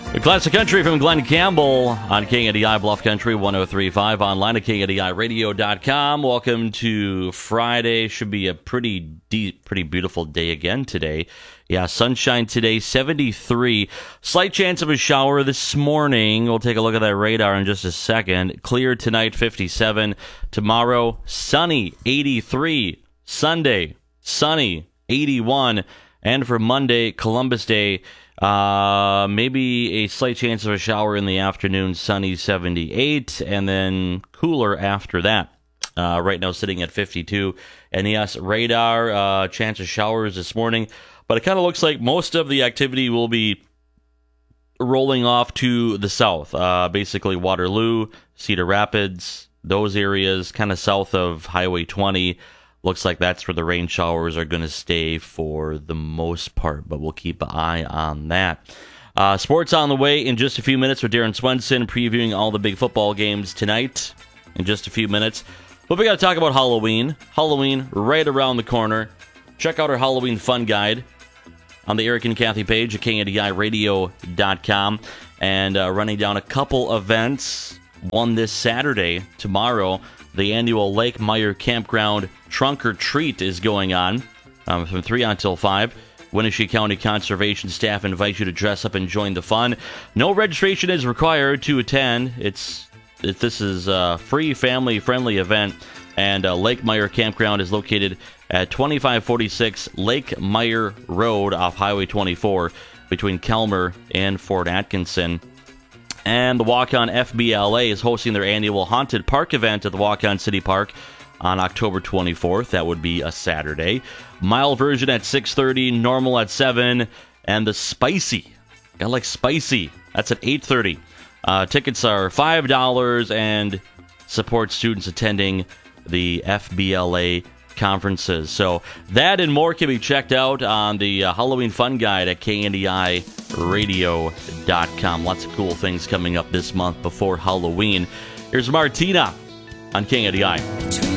The classic country from Glenn Campbell on KNDI Bluff Country 103.5, online at KNDIRadio.com. Welcome to Friday. Should be a pretty beautiful day again today. Yeah, sunshine today, 73. Slight chance of a shower this morning. We'll take a look at that radar in just a second. Clear tonight, 57. Tomorrow, sunny, 83. Sunday, sunny, 81. And for Monday, Columbus Day, maybe a slight chance of a shower in the afternoon, sunny, 78, and then cooler after that. Right now sitting at 52. And yes, radar, chance of showers this morning. But it kind of looks like most of the activity will be rolling off to the south. Basically Waterloo, Cedar Rapids, those areas kind of south of Highway 20. Looks like that's where the rain showers are going to stay for the most part, but we'll keep an eye on that. Sports on the way in just a few minutes with Darren Swenson previewing all the big football games tonight in just a few minutes. But we got to talk about Halloween. Halloween right around the corner. Check out our Halloween fun guide on the Eric and Kathy page at KNDIRadio.com. And running down a couple events. One this Saturday, tomorrow, the annual Lake Meyer Campground Trunk or Treat is going on from 3 until 5. Wenatchee County Conservation staff invite you to dress up and join the fun. No registration is required to attend. This is a free, family-friendly event, and Lake Meyer Campground is located at 2546 Lake Meyer Road off Highway 24 between Kelmer and Fort Atkinson. And the Walk-On FBLA is hosting their annual Haunted Park event at the Walk-On City Park on October 24th. That would be a Saturday. Mild version at 6:30, normal at 7, and the Spicy. I like Spicy. That's at 8:30. Tickets are $5 and support students attending the FBLA conferences. So that and more can be checked out on the Halloween Fun Guide at KNDIRadio.com. Lots of cool things coming up this month before Halloween. Here's Martina on KNDI.